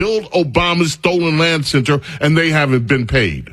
build Obama's stolen land center, and they haven't been paid.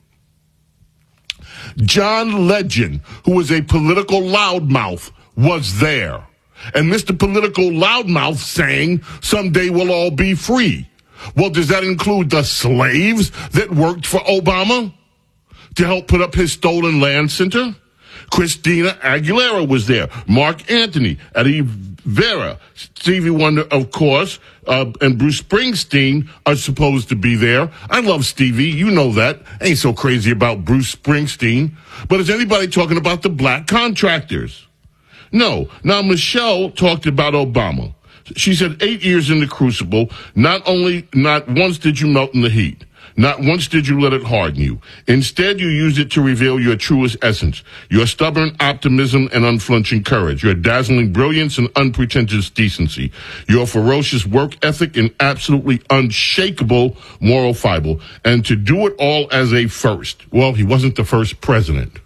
John Legend, who was a political loudmouth, was there. And Mr. Political Loudmouth saying, someday we'll all be free. Well, does that include the slaves that worked for Obama to help put up his stolen land center? Christina Aguilera was there. Mark Anthony, Eddie Vera, Stevie Wonder, of course, and Bruce Springsteen are supposed to be there. I love Stevie. You know that. Ain't so crazy about Bruce Springsteen. But is anybody talking about the black contractors? No. Now, Michelle talked about Obama. She said 8 years in the crucible, not once did you melt in the heat. Not once did you let it harden you. Instead, you used it to reveal your truest essence, your stubborn optimism and unflinching courage, your dazzling brilliance and unpretentious decency, your ferocious work ethic and absolutely unshakable moral fiber, and to do it all as a first. Well, he wasn't the first president.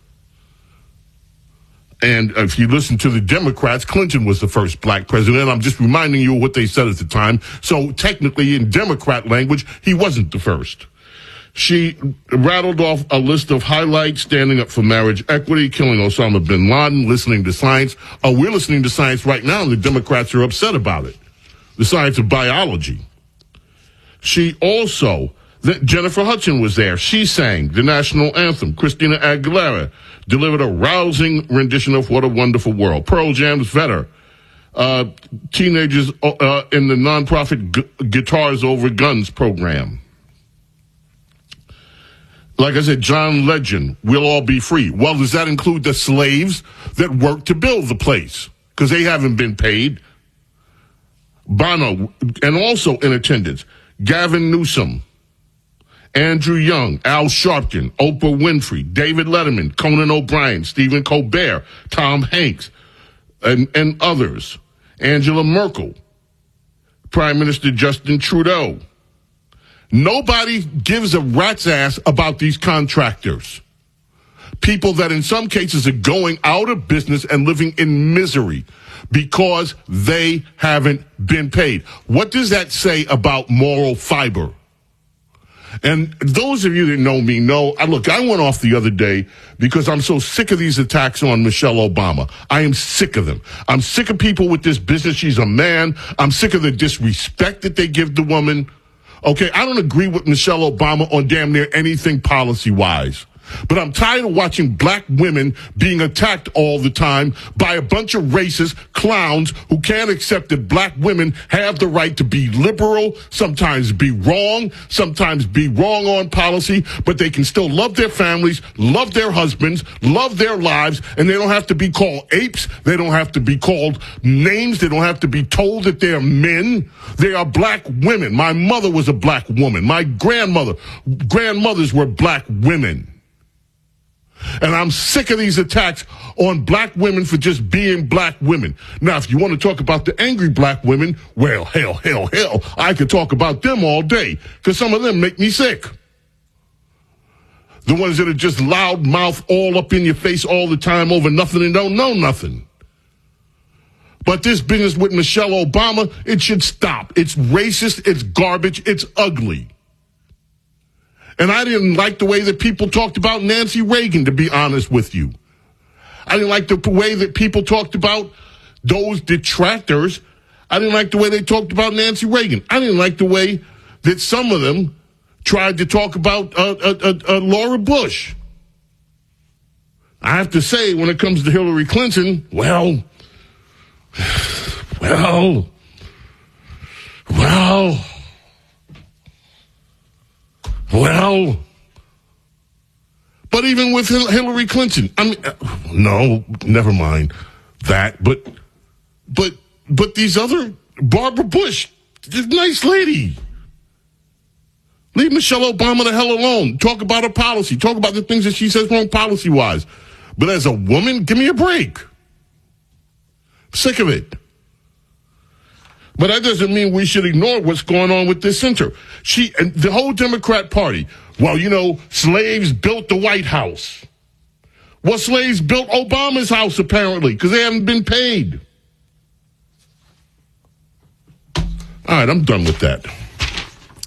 And if you listen to the Democrats, Clinton was the first black president. I'm just reminding you of what they said at the time. So technically, in Democrat language, he wasn't the first. She rattled off a list of highlights: standing up for marriage equity, killing Osama bin Laden, listening to science. Oh, we're listening to science right now, and the Democrats are upset about it. The science of biology. She also, Jennifer Hudson was there. She sang the national anthem. Christina Aguilera delivered a rousing rendition of What a Wonderful World. Pearl Jam's Vetter. Teenagers in the nonprofit Guitars Over Guns program. Like I said, John Legend, We'll All Be Free. Well, does that include the slaves that worked to build the place? Because they haven't been paid. Bono, and also in attendance, Gavin Newsom, Andrew Young, Al Sharpton, Oprah Winfrey, David Letterman, Conan O'Brien, Stephen Colbert, Tom Hanks, and others. Angela Merkel, Prime Minister Justin Trudeau. Nobody gives a rat's ass about these contractors. People that in some cases are going out of business and living in misery because they haven't been paid. What does that say about moral fiber? And those of you that know me know, look, I went off the other day because I'm so sick of these attacks on Michelle Obama. I am sick of them. I'm sick of people with this business. She's a man. I'm sick of the disrespect that they give the woman. Okay, I don't agree with Michelle Obama on damn near anything policy-wise. But I'm tired of watching black women being attacked all the time by a bunch of racist clowns who can't accept that black women have the right to be liberal, sometimes be wrong on policy, but they can still love their families, love their husbands, love their lives, and they don't have to be called apes. They don't have to be called names. They don't have to be told that they're men. They are black women. My mother was a black woman. My grandmothers were black women. And I'm sick of these attacks on black women for just being black women. Now, if you want to talk about the angry black women, well, hell, I could talk about them all day because some of them make me sick. The ones that are just loud mouth all up in your face all the time over nothing and don't know nothing. But this business with Michelle Obama, it should stop. It's racist, it's garbage, it's ugly. And I didn't like the way that people talked about Nancy Reagan, to be honest with you. I didn't like the way that people talked about those detractors. I didn't like the way they talked about Nancy Reagan. I didn't like the way that some of them tried to talk about Laura Bush. I have to say, when it comes to Hillary Clinton, well. But even with Hillary Clinton, I mean, no, never mind that. But these other, Barbara Bush, nice lady. Leave Michelle Obama the hell alone. Talk about her policy. Talk about the things that she says wrong policy-wise. But as a woman, give me a break. I'm sick of it. But that doesn't mean we should ignore what's going on with this center. And the whole Democrat Party, well, slaves built the White House. Well, slaves built Obama's house, apparently, because they haven't been paid. All right, I'm done with that.